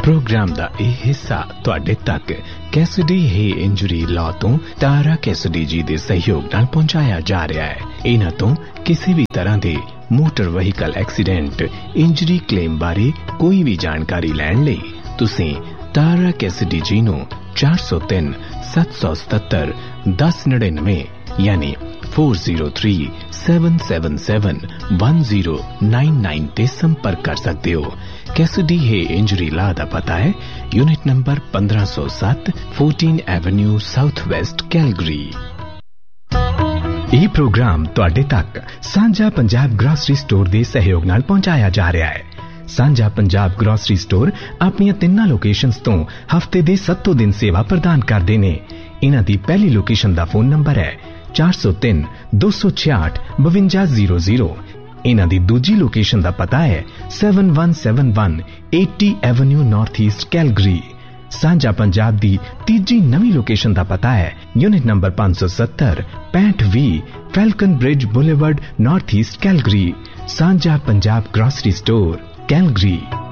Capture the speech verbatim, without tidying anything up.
Programme दा ਇਹ ਹਿੱਸਾ ਤੁਹਾਡੇ ਤੱਕ ਕੈਸਡੀ ਹੈ ਇੰਜਰੀ ਲਾਅ ਤੋਂ ਤਾਰਾ ਕੈਸਡੀ ਜੀ ਦੇ ਸਹਿਯੋਗ ਨਾਲ ਪਹੁੰਚਾਇਆ ਜਾ ਰਿਹਾ ਹੈ। ਇਹਨਾਂ ਤੋਂ ਕਿਸੇ ਵੀ ਤਰ੍ਹਾਂ ਦੇ motor vehicle accident injury claim ਬਾਰੇ ਕੋਈ ਵੀ ਜਾਣਕਾਰੀ ਲੈਣ ਲਈ ਤੁਸੀਂ ਤਾਰਾ ਕੈਸਡੀ ਜੀ ਨੂੰ ਚਾਰ ਸੌ ਤਿੰਨ ਸੱਤ ਸੌ ਸਤੱਤਰ ਦਸ ਨੜਿਨਵੇਂ ਯਾਨੀ four zero three seven seven seven one zero nine nine ते संपर्क कर सकते हो। कैसिडी है इंजरी ला दा पता है यूनिट नंबर पंद्रह सौ सात fourteen Avenue south west Calgary. ਇਹ प्रोग्राम ਤੁਹਾਡੇ तक ਸਾਂਝਾ पंजाब ग्रोसरी स्टोर ਦੇ सहयोग ਨਾਲ ਪਹੁੰਚਾਇਆ ਜਾ ਰਿਹਾ ਹੈ। ਸਾਂਝਾ पंजाब ग्रोसरी स्टोर ਆਪਣੀਆਂ ਤਿੰਨਾਂ ਲੋਕੇਸ਼ਨਸ ਤੋਂ ਹਫਤੇ ਦੇ ਸੱਤੋਂ ਦਿਨ ਸੇਵਾ ਪ੍ਰਦਾਨ ਕਰਦੇ ਨੇ। ਇਹਨਾਂ ਦੀ ਪਹਿਲੀ ਲੋਕੇਸ਼ਨ ਦਾ ਫੋਨ ਨੰਬਰ ਹੈ चार सौ तीन दो सौ छियाठ बवंजा जीरो जीरो। इन्हां दी दूजी लोकेशन दा पता है seven one seven one eighty Avenue north east Calgary. सांझा पंजाब दी तीजी नवी लोकेशन दा पता है यूनिट नंबर पांच सौ सत्तर पैंठ we falcon bridge boulevard north east Calgary. सांझा पंजाब ग्रोसरी स्टोर कैलगरी।